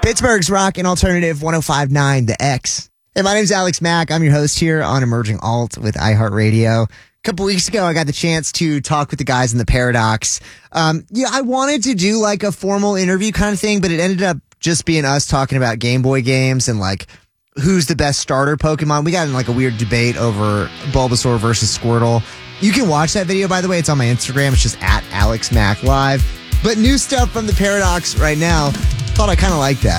Pittsburgh's Rock and Alternative 105.9 The X. Hey, my name's Alex Mack. I'm your host here on Emerging Alt with iHeartRadio. A couple weeks ago, I got the chance to talk with the guys in the Paradox. I wanted to do like a formal interview kind of thing, but it ended up just being us talking about Game Boy games and like who's the best starter Pokemon. We got in like a weird debate over Bulbasaur versus Squirtle. You can watch that video, by the way. It's on my Instagram. It's just at Alex Mack Live. But new stuff from the Paradox right now. Thought I kind of liked that.